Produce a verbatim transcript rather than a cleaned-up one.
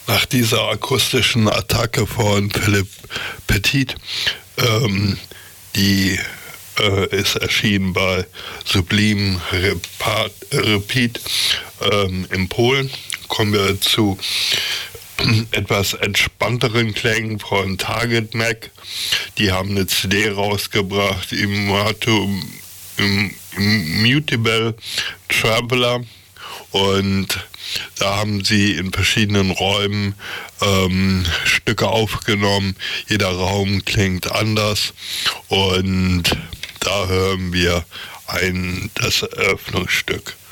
Nach dieser akustischen Attacke von Philipp Petit, ähm, die äh, ist erschienen bei Sublime Repat, Repeat ähm, in Polen, kommen wir zu etwas entspannteren Klängen von Target Mac. Die haben eine C D rausgebracht, Immutable Traveler, und da haben sie in verschiedenen Räumen ähm, Stücke aufgenommen. Jeder Raum klingt anders, und da hören wir ein, das Eröffnungsstück.